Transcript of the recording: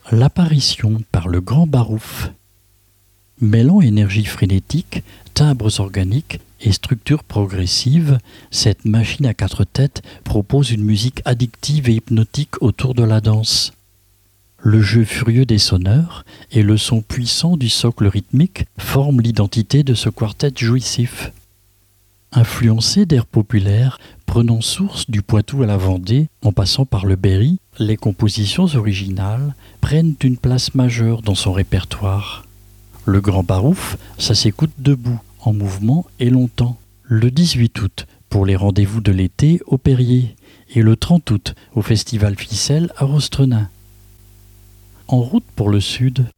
L'apparition par le Grand Barouf. Mêlant énergie frénétique, timbres organiques et structure progressive, cette machine à quatre têtes propose une musique addictive et hypnotique autour de la danse. Le jeu furieux des sonneurs et le son puissant du socle rythmique forment l'identité de ce quartet jouissif. Influencé d'airs populaires, prenant source du Poitou à la Vendée, en passant par le Berry, les compositions originales prennent une place majeure dans son répertoire. Le Grand Barouf, ça s'écoute debout, en mouvement et longtemps. Le 18 août, pour les rendez-vous de l'été au Perrier, et le 30 août, au Festival Ficelle à Rostrenain. En route pour le sud,